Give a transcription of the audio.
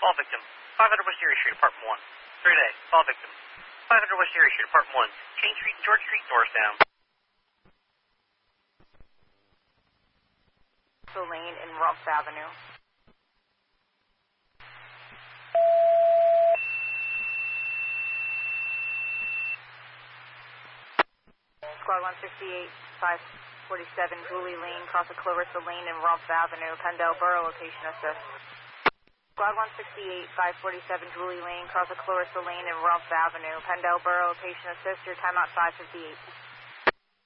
Fall victim. 500 West Erie Street, Apartment 1. 3-day. Fall victim. 500 West Erie Street, Apartment 1. Chain Street, George Street, doors down. Lane in Rumpf Avenue. Squad 168, 547 Julie Lane, cross of Clarissa Lane in Rumpf Avenue, Pendel Borough, location assist. Squad 168, 547 Julie Lane, cross of Clarissa Lane in Rumpf Avenue, Pendel Borough, location assist, your timeout 558.